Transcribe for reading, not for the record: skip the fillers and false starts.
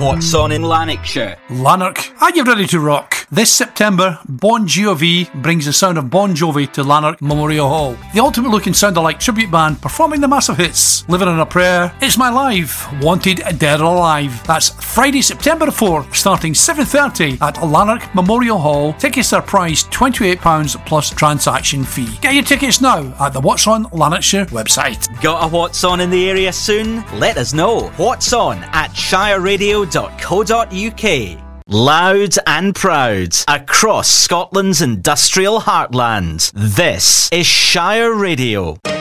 What's on in Lanarkshire? Lanark, are you ready to rock? This September, Bon Jovi brings the sound of Bon Jovi to Lanark Memorial Hall. The ultimate looking sound-alike tribute band performing the massive hits Living on a Prayer, It's My Life, Wanted Dead or Alive. That's Friday, September 4th, starting 7:30 at Lanark Memorial Hall. Tickets are priced £28 plus transaction fee. Get your tickets now at the What's On Lanarkshire website. Got a What's On in the area soon? Let us know. What's On at shireradio.co.uk. Loud and proud across Scotland's industrial heartland. This is Shire Radio.